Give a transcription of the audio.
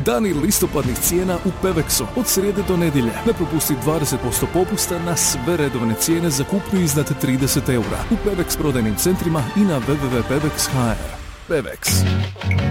Dani listopadnih cijena u Pevexu od srijede do nedjelje. Ne propusti 20% popusta na sve redovne cijene za kupnju iznad 30 eura u Pevex prodajnim centrima i na www.pevex.hr. Pevex.